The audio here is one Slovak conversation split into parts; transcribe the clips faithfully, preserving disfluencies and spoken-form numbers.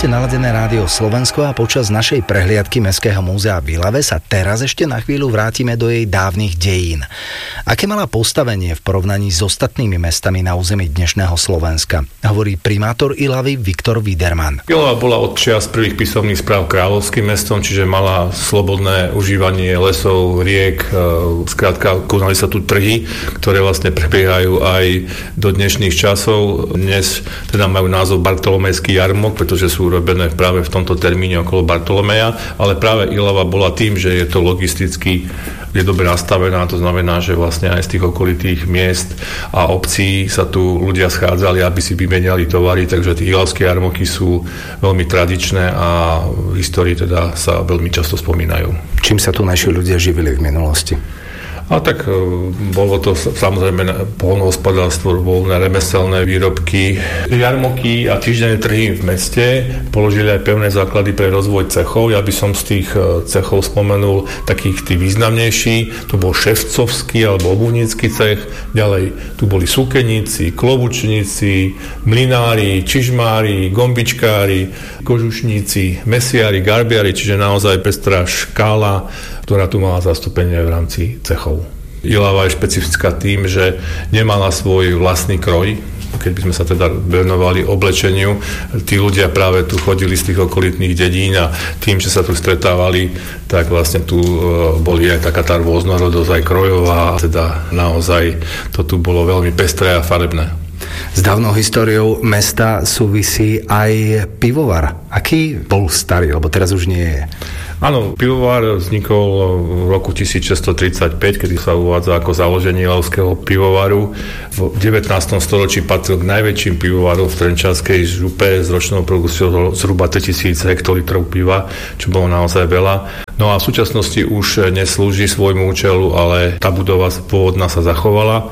Počúvate naladené rádio Slovensko a počas našej prehliadky Mestského múzea v Ilave sa teraz ešte na chvíľu vrátime do jej dávnych dejín. Aké mala postavenie v porovnaní s ostatnými mestami na území dnešného Slovenska, hovorí primátor Ilavy Viktor Widerman. Ilava bola od čias prvých písomných správ kráľovským mestom, čiže mala slobodné užívanie lesov, riek, skrátka konali sa tu trhy, ktoré vlastne prebiehajú aj do dnešných časov. Dnes teda majú názov Bartolomejský jarmok, pretože sú urobené práve v tomto termíne okolo Bartolomeja, ale práve Ilava bola tým, že je to logisticky je dobre nastavená, to znamená, že vlastne aj z tých okolitých miest a obcí sa tu ľudia schádzali, aby si vymeniali tovary, takže tie ilavské jarmoky sú veľmi tradičné a v histórii teda sa veľmi často spomínajú. Čím sa tu naši ľudia živili v minulosti? A tak bolo to samozrejme poľnohospodárstvo, voľné remeselné výrobky. Jarmoky a týždenné trhy v meste položili aj pevné základy pre rozvoj cechov. Ja by som z tých cechov spomenul takých tých významnejší. To bol ševcovský alebo obuvnícky cech. Ďalej tu boli súkeníci, klobučníci, mlynári, čižmári, gombičkári, kožušníci, mesiári, garbiari, čiže naozaj pestrá škála, ktorá tu mala zastúpenie v rámci cechov. Ilava je špecifická tým, že nemala svoj vlastný kroj. Keď by sme sa teda venovali oblečeniu, tí ľudia práve tu chodili z tých okolitných dedín a tým, že sa tu stretávali, tak vlastne tu boli aj taká tá rôznorodosť aj krojová, teda naozaj to tu bolo veľmi pestré a farebné. S dávnou históriou mesta súvisí aj pivovar. Aký bol starý, lebo teraz už nie je? Áno, pivovar vznikol v roku tisícšesťstotridsaťpäť, kedy sa uvádza ako založenie ilavského pivovaru. V devätnástom storočí patril k najväčším pivovarom v Trenčianskej župe s ročnou produkciou zhruba tritisíc hektolitrov piva, čo bolo naozaj veľa. No a v súčasnosti už neslúži svojmu účelu, ale tá budova pôvodná sa zachovala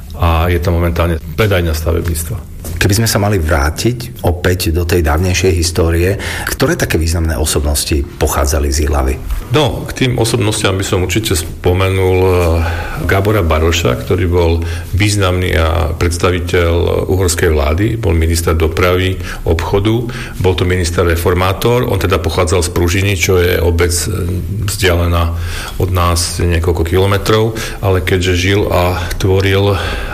a je to momentálne predajňa stavebníctva. Keby sme sa mali vrátiť opäť do tej dávnejšej histórie, ktoré také významné osobnosti pochádzali z Ilavy? No, k tým osobnostiam by som určite spomenul Gábora Baroša, ktorý bol významný a predstaviteľ uhorskej vlády, bol minister dopravy, obchodu, bol to minister reformátor, on teda pochádzal z Pružiny, čo je obec vzdialená od nás niekoľko kilometrov, ale keďže žil a tvoril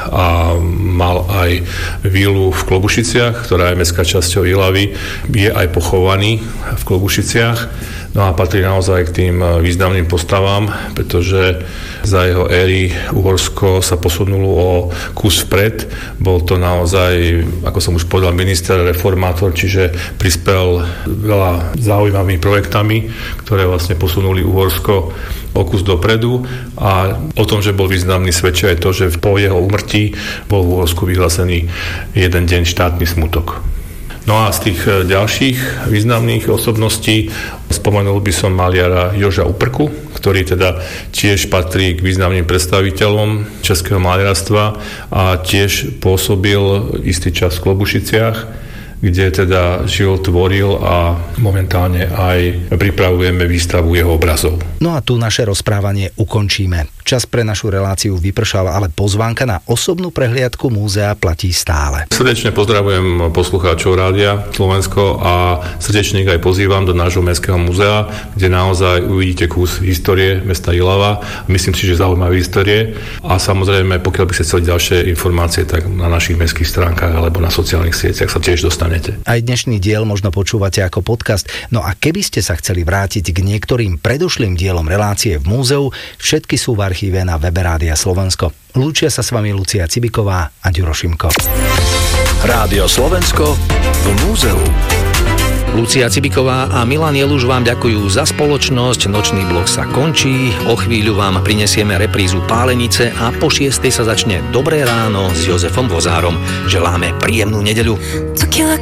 a mal aj vílu v Klobušiciach, ktorá je mestská časťou Ilavy, je aj pochovaný v Klobušiciach. No a patrí naozaj k tým významným postavám, pretože za jeho éry Uhorsko sa posunulo o kus vpred. Bol to naozaj, ako som už povedal, minister, reformátor, čiže prispel veľa zaujímavými projektami, ktoré vlastne posunuli Uhorsko o kus dopredu a o tom, že bol významný, svedčí aj to, že po jeho úmrtí bol v Uhorsku vyhlásený jeden deň štátny smutok. No a z tých ďalších významných osobností spomenul by som maliara Joža Uprku, ktorý teda tiež patrí k významným predstaviteľom českého maliarstva a tiež pôsobil istý čas v Klobušiciach, kde teda žil, tvoril a momentálne aj pripravujeme výstavu jeho obrazov. No a tu naše rozprávanie ukončíme. Čas pre našu reláciu vypršal, ale pozvánka na osobnú prehliadku múzea platí stále. Srdečne pozdravujem poslucháčov Rádia Slovensko a srdečne ich aj pozývam do nášho Mestského múzea, kde naozaj uvidíte kus histórie mesta Ilava. Myslím si, že zaujímavé histórie. A samozrejme, pokiaľ by ste chceli ďalšie informácie, tak na našich mestských stránkach alebo na sociálnych sieťach sa tiež dostanete. Aj dnešný diel možno počúvate ako podcast. No a keby ste sa chceli vrátiť k niektorým predošlým dielom relácie v múzeu, všetky sú v archíve na webe Rádia Slovensko. Lúčia sa s vami Lucia Cibiková a Ďuro Šimko. Rádio Slovensko v múzeu. Lucia Cibiková a Milan Jeluš vám ďakujú za spoločnosť. Nočný blok sa končí. O chvíľu vám prinesieme reprízu Pálenice a po šiestej sa začne Dobré ráno s Jozefom Vozárom. Želáme príjemnú nedeľu.